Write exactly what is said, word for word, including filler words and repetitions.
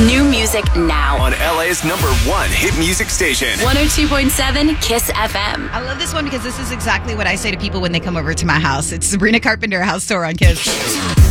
New music now. On L A's number one hit music station. one oh two point seven Kiss F M. I love this one because this is exactly what I say to people when they come over to my house. It's Sabrina Carpenter House Tour on Kiss.